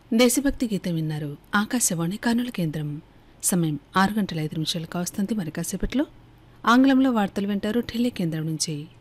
దేశభక్తి గీతం విన్నారు. ఆకాశవాణి కర్నూలు కేంద్రం. సమయం 6 గంటల 5 నిమిషాలు కావస్తుంది. మరి కాసేపట్లో ఆంగ్లంలో వార్తలు వింటారు ఢిల్లీ కేంద్రం నుంచి.